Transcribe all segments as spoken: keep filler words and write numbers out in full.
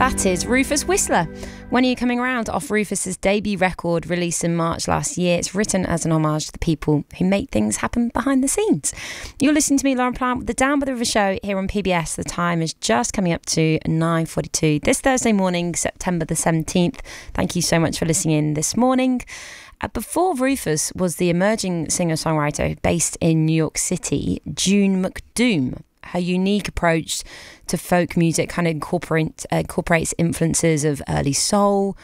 That is Rufus Whistler. When Are You Coming Around? Off Rufus's debut record released in March last year. It's written as an homage to the people who make things happen behind the scenes. You're listening to me, Lauren Plant, with the Down by the River show here on P B S. The time is just coming up to nine forty-two this Thursday morning, September the seventeenth. Thank you so much for listening in this morning. Uh, before Rufus was the emerging singer-songwriter based in New York City, June McDoom. Her unique approach to folk music kind of incorporate, uh, incorporates influences of early soul,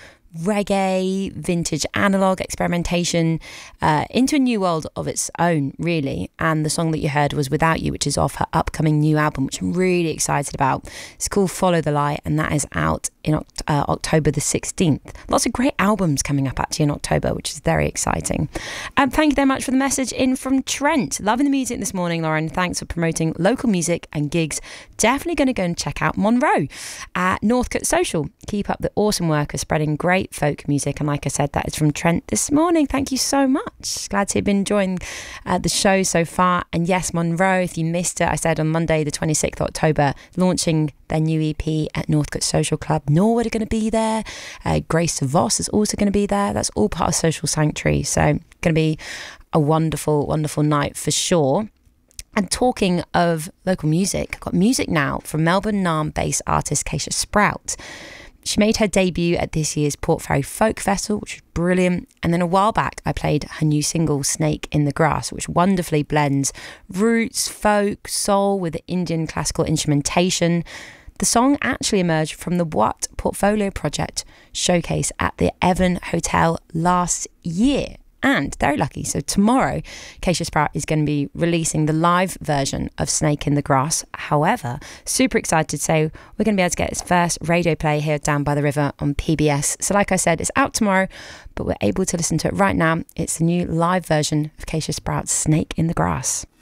reggae, vintage analog experimentation uh, into a new world of its own, really. And the song that you heard was Without You, which is off her upcoming new album, which I'm really excited about. It's called Follow the Light, and that is out in uh, October the sixteenth. Lots of great albums coming up actually in October, which is very exciting. Um, thank you very much for the message in from Trent. Loving the music this morning, Lauren. Thanks for promoting local music and gigs. Definitely going to go and check out Monroe at Northcote Social. Keep up the awesome work of spreading great folk music, and like I said, that is from Trent this morning. Thank you so much. Glad to have been enjoying uh, the show so far. And yes, Monroe, if you missed it, I said on Monday the twenty-sixth of October, launching their new E P at Northcote Social Club. Norwood are going to be there. uh, Grace Voss is also going to be there. That's all part of Social Sanctuary, so going to be a wonderful wonderful night for sure. And talking of local music, I've got music now from Melbourne Naarm-based artist Keisha Sprout. She made her debut at this year's Port Fairy Folk Festival, which was brilliant. And then a while back, I played her new single, Snake in the Grass, which wonderfully blends roots, folk, soul with Indian classical instrumentation. The song actually emerged from the What Portfolio Project showcase at the Evelyn Hotel last year. And very lucky, so tomorrow Keisha Sprout is going to be releasing the live version of Snake in the Grass. However, super excited to say we're going to be able to get its first radio play here Down by the River on P B S. So like I said, it's out tomorrow, but we're able to listen to it right now. It's the new live version of Keisha Sprout's Snake in the Grass.